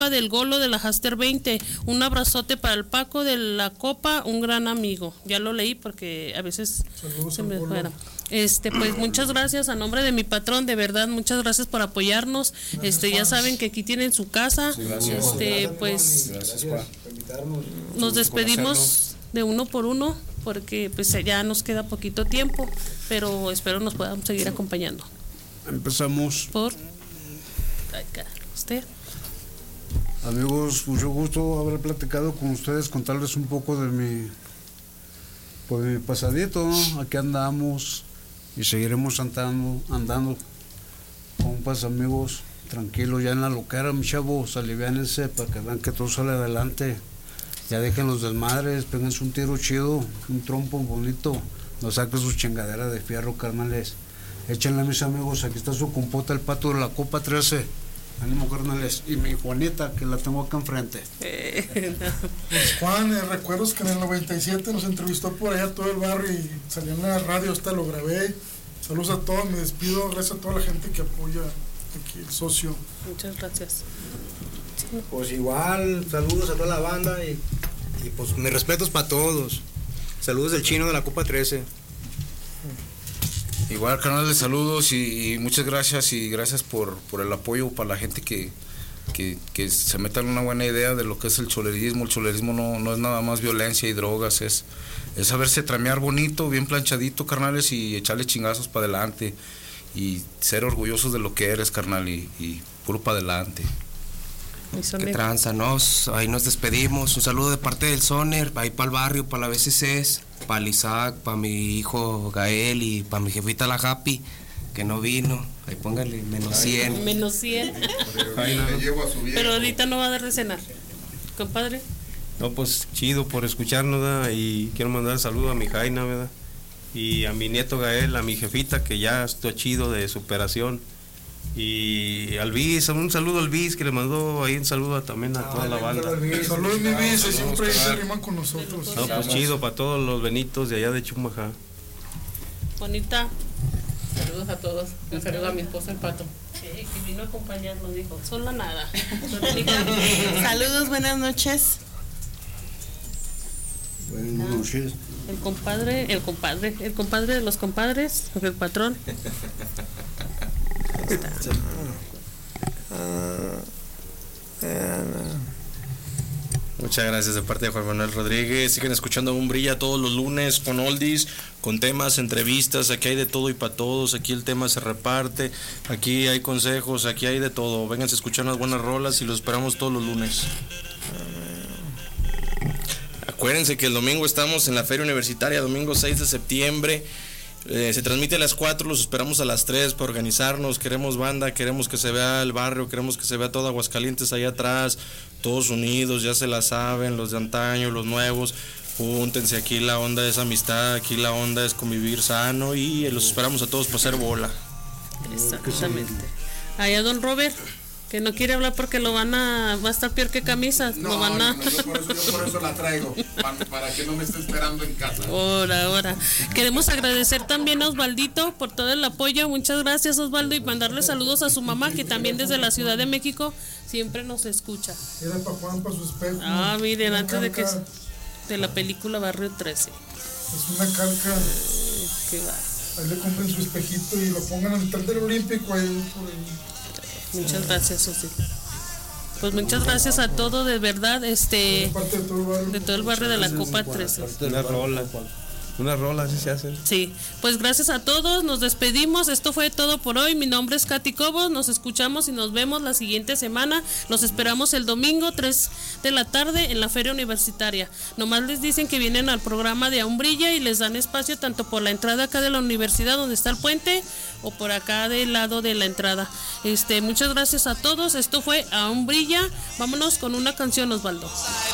del Golo de la Haster 20. Un abrazote para el Paco de la Copa, un gran amigo. Ya lo leí porque a veces se me fuera. Pues muchas gracias a nombre de mi patrón, de verdad, muchas gracias por apoyarnos. Ya saben que aquí tienen su casa. Pues nos despedimos de uno por uno porque pues ya nos queda poquito tiempo, pero espero nos puedan seguir acompañando. Empezamos por usted. Amigos, mucho gusto haber platicado con ustedes, contarles un poco de mi pasadito, ¿no? Aquí andamos y seguiremos andando, compas, amigos, tranquilos, ya en la loquera, mis chavos, aliviánense para que vean que todo sale adelante, ya dejen los desmadres, péguense un tiro chido, un trompo bonito, no saquen sus chingaderas de fierro, carnales, échenle a mis amigos, aquí está su compota, el Pato de la Copa 13. Ánimo, carnales, y mi Juanita, que la tengo acá enfrente. Pues Juan, recuerdos que en el 97 nos entrevistó por allá todo el barrio y salió en la radio, hasta lo grabé. Saludos a todos, me despido, gracias a toda la gente que apoya aquí, el socio. Muchas gracias. Pues igual, saludos a toda la banda y pues mis respetos para todos. Saludos del Chino de la Copa 13. Igual, canales, saludos y muchas gracias y gracias por el apoyo para la gente que se meta en una buena idea de lo que es el cholerismo. El cholerismo no es nada más violencia y drogas, es saberse tramear bonito, bien planchadito, carnales, y echarle chingazos para adelante y ser orgullosos de lo que eres, carnal, y puro para adelante. Qué tranza, ahí nos despedimos. Un saludo de parte del Soner, ahí para el barrio, para la BCCs, para el Isaac, para mi hijo Gael y para mi jefita la Happy, que no vino. Ahí póngale menos 100. Menos 100. Pero ahorita no va a dar de cenar, compadre. No, pues chido por escucharnos, ¿verdad? Y quiero mandar saludo a mi Jaina, ¿verdad? Y a mi nieto Gael, a mi jefita, que ya está chido de superación. Y al Bis, un saludo al Bis, que le mandó ahí un saludo también a toda la banda. Saludos mi Bis, siempre se riman con nosotros. No, pues chido para todos los benitos de allá de Chumajá. Bonita. Saludos a todos, un saludo a mi esposo el Pato. Que vino a acompañarnos, dijo, solo nada. Saludos, buenas noches. Buenas noches. El compadre de los compadres, el patrón. Muchas gracias de parte de Juan Manuel Rodríguez. Siguen escuchando Umbrilla todos los lunes con oldies, con temas, entrevistas. Aquí hay de todo y para todos. Aquí el tema se reparte. Aquí hay consejos. Aquí hay de todo. Vénganse a escuchar unas buenas rolas y los esperamos todos los lunes. Acuérdense que el domingo estamos en la Feria Universitaria, domingo 6 de septiembre. Se transmite a las 4, los esperamos a las 3 para organizarnos. Queremos banda, queremos que se vea el barrio, queremos que se vea todo Aguascalientes allá atrás, todos unidos, ya se la saben, los de antaño, los nuevos. Júntense, aquí la onda es amistad, aquí la onda es convivir sano y los esperamos a todos para hacer bola. Exactamente. Allá don Robert, que no quiere hablar porque va a estar peor que camisas. No, yo por eso la traigo, para que no me esté esperando en casa. Ahora. Queremos agradecer también a Osvaldito por todo el apoyo. Muchas gracias, Osvaldo, y mandarle saludos a su mamá, que también desde la Ciudad de México siempre nos escucha. Era para Juan, para su espejo. Miren, antes de la película Barrio 13. Es una calca. Qué va. Ahí le compren su espejito y lo pongan en el tal del Olímpico ahí por ahí. Muchas gracias, José. Pues muchas gracias a todos, de verdad, de todo el barrio de la Copa 13. Unas rolas así se hacen. Sí, pues gracias a todos, nos despedimos, esto fue todo por hoy. Mi nombre es Katy Cobos, nos escuchamos y nos vemos la siguiente semana. Los esperamos el domingo 3 de la tarde en la Feria Universitaria. Nomás les dicen que vienen al programa de Umbrilla y les dan espacio tanto por la entrada acá de la universidad donde está el puente o por acá del lado de la entrada. Muchas gracias a todos, esto fue Umbrilla. Vámonos con una canción, Osvaldo.